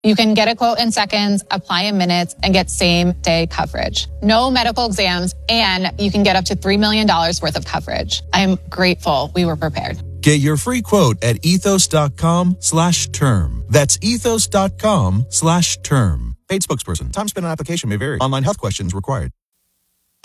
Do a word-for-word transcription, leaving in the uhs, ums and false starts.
You can get a quote in seconds, apply in minutes, and get same-day coverage. No medical exams, and you can get up to three million dollars worth of coverage. I am grateful we were prepared. Get your free quote at ethos.com slash term. That's ethos.com slash term. Paid spokesperson. Time spent on application may vary. Online health questions required.